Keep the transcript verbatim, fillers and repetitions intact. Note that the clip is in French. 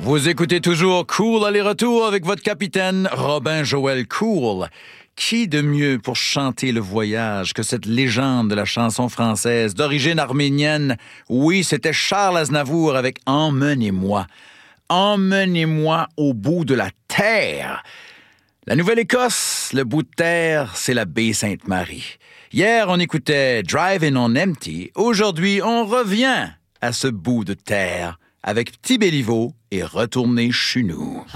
Vous écoutez toujours Cool aller-retour avec votre capitaine Robin Joël Cool. Qui de mieux pour chanter le voyage que cette légende de la chanson française d'origine arménienne? Oui, c'était Charles Aznavour avec « Emmenez-moi ». « Emmenez-moi au bout de la terre ». La Nouvelle-Écosse, le bout de terre, c'est la baie Sainte-Marie. Hier, on écoutait Driving on Empty. Aujourd'hui, on revient à ce bout de terre avec Petit Béliveau et Retourner chez nous.